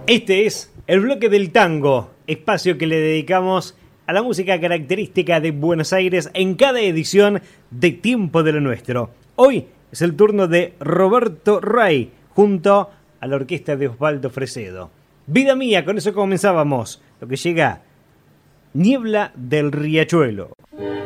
Este es el bloque del tango, espacio que le dedicamos a la música característica de Buenos Aires en cada edición de Tiempo de lo Nuestro. Hoy es el turno de Roberto Ray junto a la orquesta de Osvaldo Fresedo. Vida mía, con eso comenzábamos. Lo que llega, Niebla del Riachuelo.